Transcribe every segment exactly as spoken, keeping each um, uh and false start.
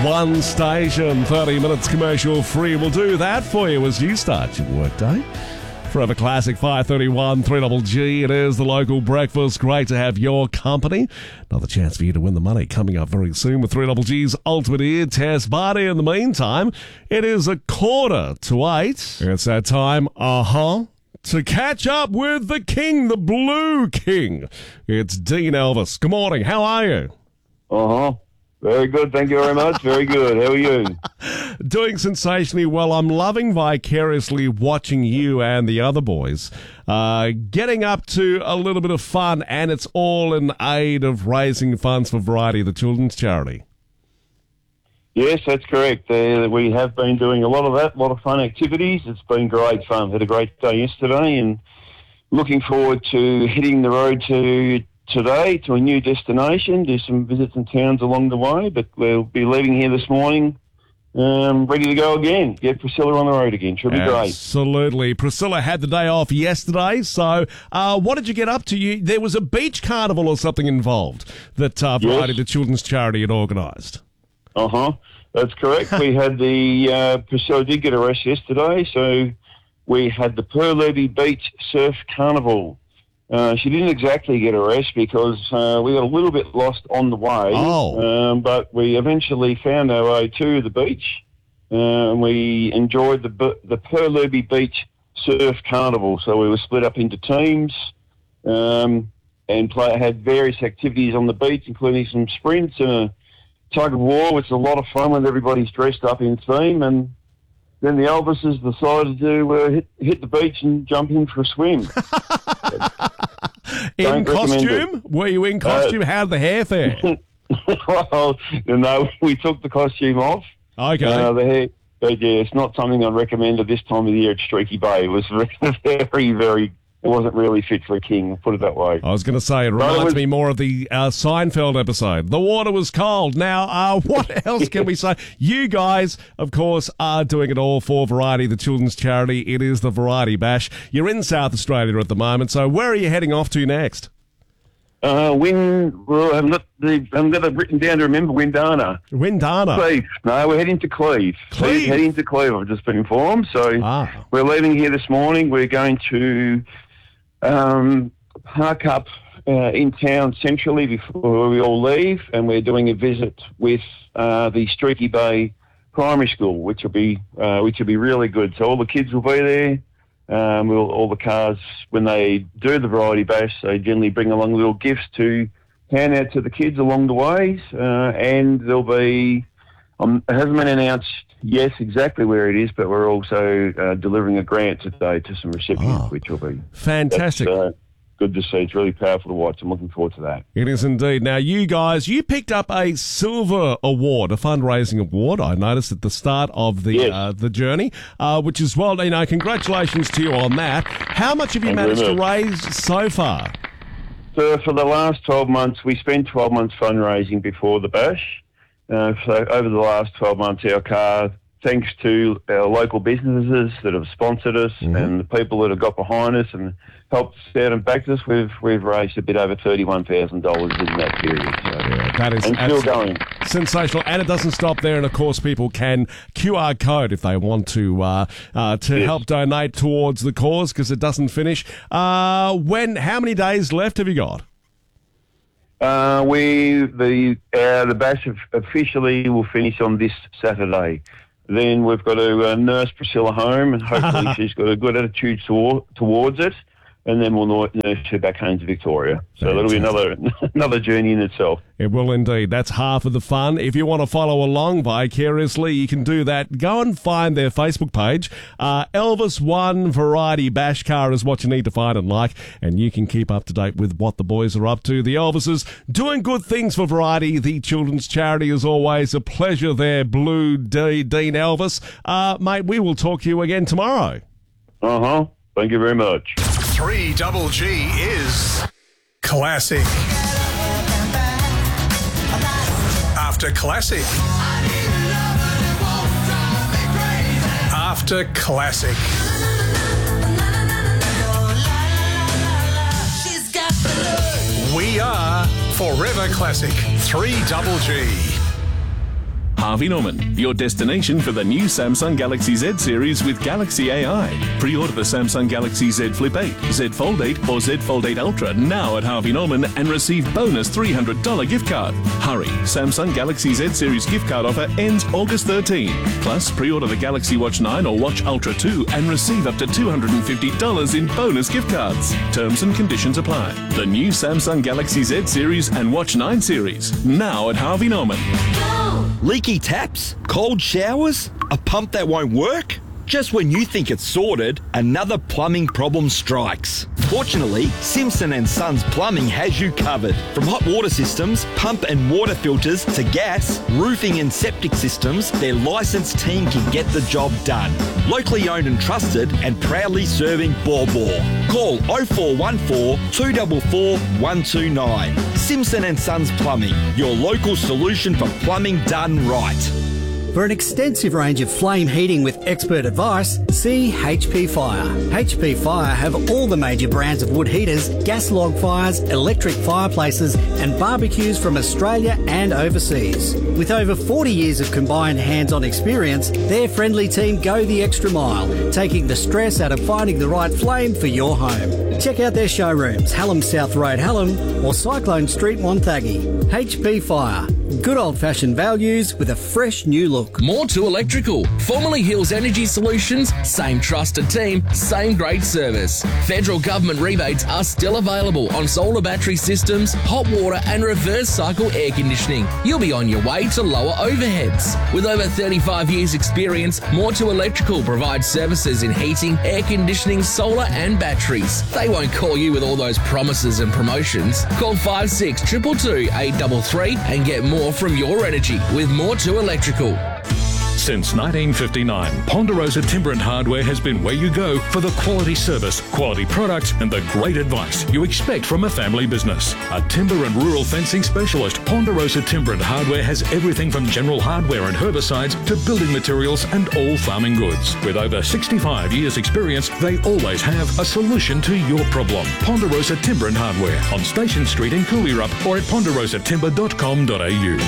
One station, thirty minutes commercial free. We'll do that for you as you start your workday. Forever Classic five thirty-one, three Double G. It is the local breakfast. Great to have your company. Another chance for you to win the money coming up very soon with three Double G's Ultimate Ear Test. But in the meantime, it is a quarter to eight. It's that time, uh-huh, to catch up with the king, the Blue King. It's Dean Elvis. Good morning. How are you? Uh-huh. Very good. Thank you very much. Very good. How are you? Doing sensationally well. I'm loving vicariously watching you and the other boys uh, getting up to a little bit of fun, and it's all in aid of raising funds for Variety, the children's charity. Yes, that's correct. Uh, we have been doing a lot of that, a lot of fun activities. It's been great fun. Had a great day yesterday and looking forward to hitting the road to today to a new destination, do some visits in towns along the way, but we'll be leaving here this morning um, ready to go again. Get Priscilla on the road again. Should be great. Absolutely. Priscilla had the day off yesterday, so uh, what did you get up to? You, there was a beach carnival or something involved that uh, Variety, Yes. the children's charity, had organised. Uh-huh. That's correct. We had the, uh, Priscilla did get a rest yesterday, so we had the Purluby Beach Surf Carnival. Uh, she didn't exactly get a rest because uh, we got a little bit lost on the way. Oh. Um, but we eventually found our way to the beach. Uh, and we enjoyed the the Purluby Beach Surf Carnival. So we were split up into teams um, and play, had various activities on the beach, including some sprints and a tug of war, which is a lot of fun when everybody's dressed up in theme. And then the Elvises decided to uh, hit, hit the beach and jump in for a swim. In Don't recommend costume? Were you in costume? Uh, How'd the hair fare? Well, you know, we took the costume off. Okay. Uh, the hair, but yeah, it's not something I'd recommend at this time of the year at Streaky Bay. It was very, very, it wasn't really fit for a king, we'll put it that way. I was going to say, it No, reminds it was- me more of the uh, Seinfeld episode. The water was cold. Now, uh, what else can we say? You guys, of course, are doing it all for Variety, the children's charity. It is the Variety Bash. You're in South Australia at the moment, so where are you heading off to next? Uh, Win, well, I'm not, the, I'm got it written down to remember Windana. Windana. Cleve. No, we're heading to Cleve. Cleve? We're heading to Cleve, I've just been informed. So Ah. we're leaving here this morning. We're going to um, park up uh, in town centrally before we all leave, and we're doing a visit with uh, the Streaky Bay Primary School, which will be uh, which will be really good. So all the kids will be there. Um, we'll, all the cars, when they do the Variety Bash, they generally bring along little gifts to hand out to the kids along the ways, uh, and there'll be, um, it hasn't been announced, yes, exactly where it is, but we're also uh, delivering a grant today to some recipients, Oh, which will be fantastic. that's, uh, good to see. It's really powerful to watch. I'm looking forward to that. It is indeed. Now, you guys, you picked up a silver award, a fundraising award. I noticed at the start of the Yes. uh, the journey, uh, which is well, you know, congratulations to you on that. How much have you Thank you managed to very raise so far? So for the last twelve months, we spent twelve months fundraising before the bash. Uh, so over the last twelve months, our car, thanks to our local businesses that have sponsored us Mm-hmm. and the people that have got behind us and helped us out and backed us, we've we've raised a bit over thirty-one thousand dollars in that period. So. Yeah, that is And still absolutely going. sensational, and it doesn't stop there. And of course, people can Q R code if they want to uh, uh, to Yes. help donate towards the cause because it doesn't finish. Uh, when? How many days left have you got? Uh, we the uh, the bash of- officially will finish on this Saturday. Then we've got to uh, nurse Priscilla home, and hopefully she's got a good attitude toward, towards it. And then we'll nurse her back home to Victoria. So that'll be another another journey in itself. It will indeed. That's half of the fun. If you want to follow along vicariously, you can do that. Go and find their Facebook page. Uh, Elvis One Variety Bash Car is what you need to find and like, and you can keep up to date with what the boys are up to. The Elvises doing good things for Variety, the children's charity, as always. A pleasure there, Blue D, Dean Elvis. Uh, mate, we will talk to you again tomorrow. Uh-huh. Thank you very much. three Double G is classic. After classic. After classic. We are Forever Classic. three Double G. Harvey Norman, your destination for the new Samsung Galaxy Z series with Galaxy A I. Pre-order the Samsung Galaxy Z Flip eight, Z Fold eight or Z Fold eight Ultra now at Harvey Norman and receive bonus three hundred dollars gift card. Hurry, Samsung Galaxy Z series gift card offer ends August thirteenth. Plus, pre-order the Galaxy Watch nine or Watch Ultra two and receive up to two hundred fifty dollars in bonus gift cards. Terms and conditions apply. The new Samsung Galaxy Z series and Watch nine series now at Harvey Norman. Leaky taps? Cold showers? A pump that won't work? Just when you think it's sorted, another plumbing problem strikes. Fortunately, Simpson and Sons Plumbing has you covered. From hot water systems, pump and water filters to gas, roofing and septic systems, their licensed team can get the job done. Locally owned and trusted and proudly serving Baw Baw. Call oh four one four, two four four, one two nine. Simpson and Sons Plumbing, your local solution for plumbing done right. For an extensive range of flame heating with expert advice, see H P Fire. H P Fire have all the major brands of wood heaters, gas log fires, electric fireplaces and barbecues from Australia and overseas. With over forty years of combined hands-on experience, their friendly team go the extra mile, taking the stress out of finding the right flame for your home. Check out their showrooms, Hallam South Road, Hallam or Cyclone Street, Wonthaggi. H P Fire. Good old-fashioned values with a fresh new look. More to Electrical. Formerly Hills Energy Solutions, same trusted team, same great service. Federal government rebates are still available on solar battery systems, hot water and reverse cycle air conditioning. You'll be on your way to lower overheads. With over thirty-five years experience, More to Electrical provides services in heating, air conditioning, solar and batteries. They won't call you with all those promises and promotions. Call five six two two two, eight three three and get more from your energy with More to Electrical. Since nineteen fifty-nine, Ponderosa Timber and Hardware has been where you go for the quality service, quality products and the great advice you expect from a family business. A timber and rural fencing specialist, Ponderosa Timber and Hardware has everything from general hardware and herbicides to building materials and all farming goods. With over sixty-five years experience, they always have a solution to your problem. Ponderosa Timber and Hardware on Station Street in Cooleyrup or at ponderosa timber dot com dot a u.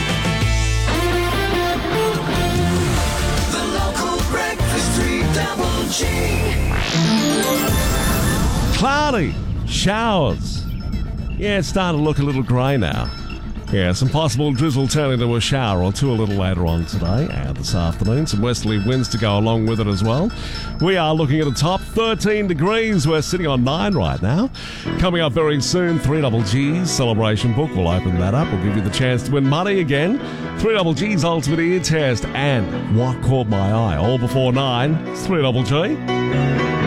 Cloudy, showers. Yeah, it's starting to look a little grey now. Yeah, some possible drizzle turning into a shower or two a little later on today and this afternoon. Some westerly winds to go along with it as well. We are looking at a top thirteen degrees. We're sitting on nine right now. Coming up very soon, three double G's Celebration Book. We'll open that up. We'll give you the chance to win money again. three double G's Ultimate Ear Test and What Caught My Eye. All before nine. It's three double G.